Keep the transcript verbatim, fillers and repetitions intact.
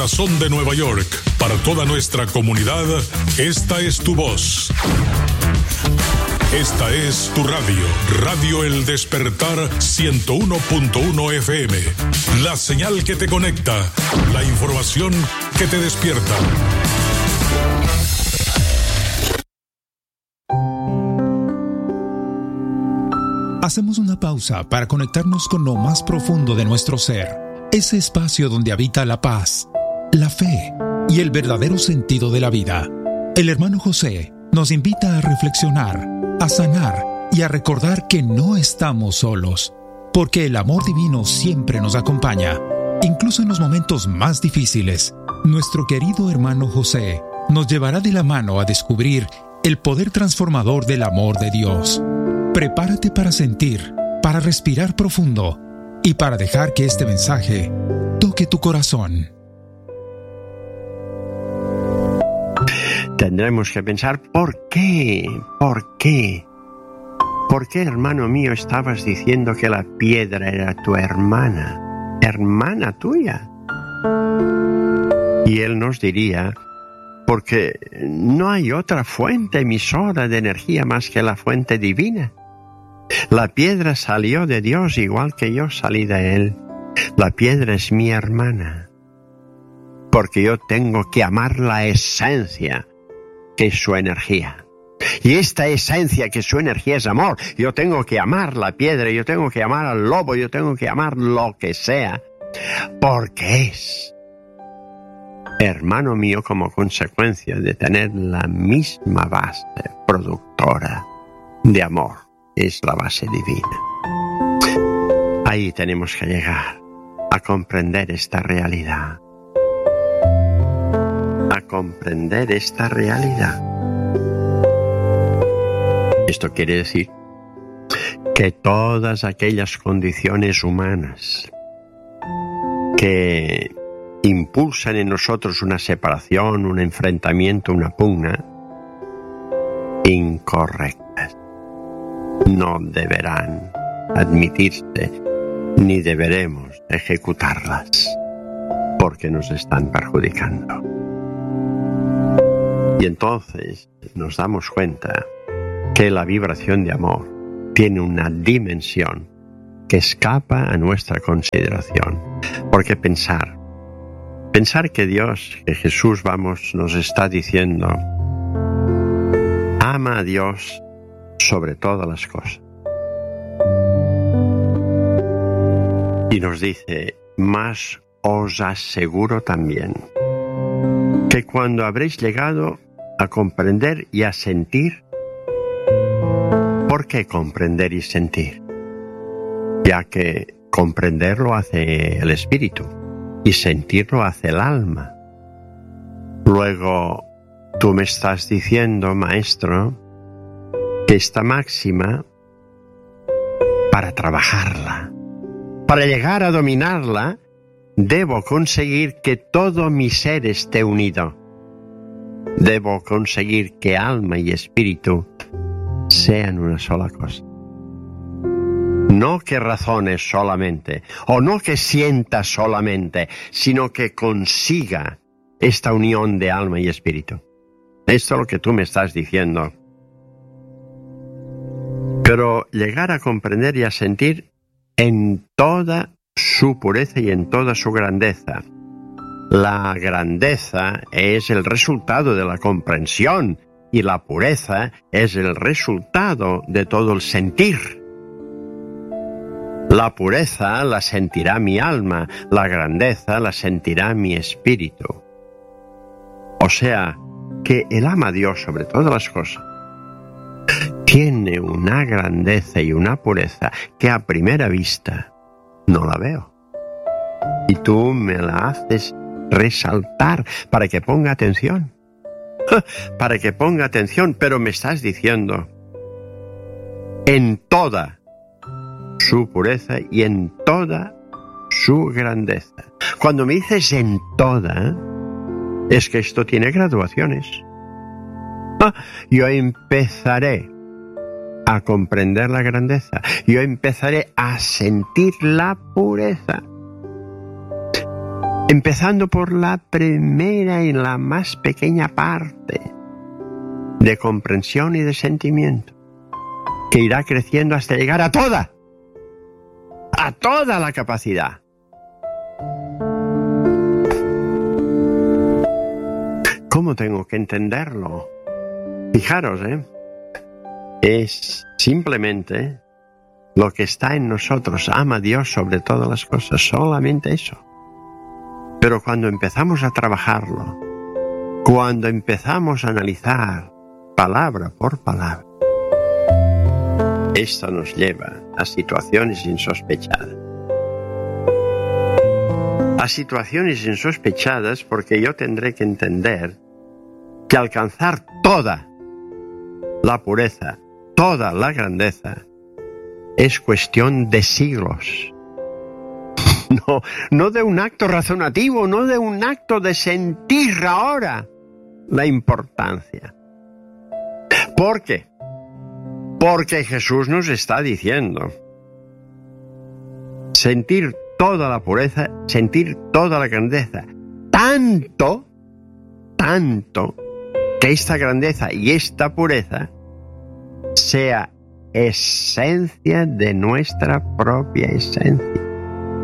Corazón de Nueva York, para toda nuestra comunidad, esta es tu voz. Esta es tu radio, Radio El Despertar ciento uno punto uno F M. La señal que te conecta, la información que te despierta. Hacemos una pausa para conectarnos con lo más profundo de nuestro ser, ese espacio donde habita la paz, la fe y el verdadero sentido de la vida. El hermano José nos invita a reflexionar, a sanar y a recordar que no estamos solos, porque el amor divino siempre nos acompaña, incluso en los momentos más difíciles. Nuestro querido hermano José nos llevará de la mano a descubrir el poder transformador del amor de Dios. Prepárate para sentir, para respirar profundo y para dejar que este mensaje toque tu corazón. Tendremos que pensar, ¿por qué? ¿Por qué? ¿Por qué, hermano mío, estabas diciendo que la piedra era tu hermana? Hermana tuya. Y él nos diría, porque no hay otra fuente emisora de energía más que la fuente divina. La piedra salió de Dios igual que yo salí de Él. La piedra es mi hermana, porque yo tengo que amar la esencia que es su energía. Y esta esencia que su energía es amor. Yo tengo que amar la piedra, yo tengo que amar al lobo, yo tengo que amar lo que sea, porque es hermano mío como consecuencia de tener la misma base productora de amor. Es la base divina. Ahí tenemos que llegar a comprender esta realidad. A comprender esta realidad. Esto quiere decir que todas aquellas condiciones humanas que impulsan en nosotros una separación, un enfrentamiento, una pugna, incorrectas. No deberán admitirse ni deberemos ejecutarlas porque nos están perjudicando. Y entonces nos damos cuenta que la vibración de amor tiene una dimensión que escapa a nuestra consideración. Porque pensar, pensar que Dios, que Jesús, vamos, nos está diciendo, ama a Dios sobre todas las cosas. Y nos dice, mas os aseguro también que cuando habréis llegado a comprender y a sentir, ¿por qué comprender y sentir? Ya que comprenderlo hace el espíritu y sentirlo hace el alma. Luego, tú me estás diciendo, maestro, que esta máxima, para trabajarla, para llegar a dominarla, debo conseguir que todo mi ser esté unido. Debo conseguir que alma y espíritu sean una sola cosa. No que razones solamente, o no que sienta solamente, sino que consiga esta unión de alma y espíritu. Esto es lo que tú me estás diciendo. Pero llegar a comprender y a sentir en toda su pureza y en toda su grandeza. La grandeza es el resultado de la comprensión y la pureza es el resultado de todo el sentir. La pureza la sentirá mi alma, la grandeza la sentirá mi espíritu. O sea, que el ama a Dios sobre todas las cosas tiene una grandeza y una pureza que a primera vista no la veo. Y tú me la haces resaltar para que ponga atención. Para que ponga atención, pero me estás diciendo en toda su pureza y en toda su grandeza. Cuando me dices en toda, es que esto tiene graduaciones. Ah, yo empezaré a comprender la grandeza. Yo empezaré a sentir la pureza. empezando por la primera y la más pequeña parte de comprensión y de sentimiento, que irá creciendo hasta llegar a toda, a toda la capacidad. ¿Cómo tengo que entenderlo? Fijaros, ¿eh? Es simplemente lo que está en nosotros. Ama a Dios sobre todas las cosas, solamente eso. Pero cuando empezamos a trabajarlo, cuando empezamos a analizar palabra por palabra, esto nos lleva a situaciones insospechadas. A situaciones insospechadas porque yo tendré que entender que alcanzar toda la pureza, toda la grandeza, es cuestión de siglos. No, no de un acto razonativo, no de un acto de sentir ahora la importancia. ¿Por qué? Porque Jesús nos está diciendo, sentir toda la pureza, sentir toda la grandeza, tanto, tanto, que esta grandeza y esta pureza sea esencia de nuestra propia esencia.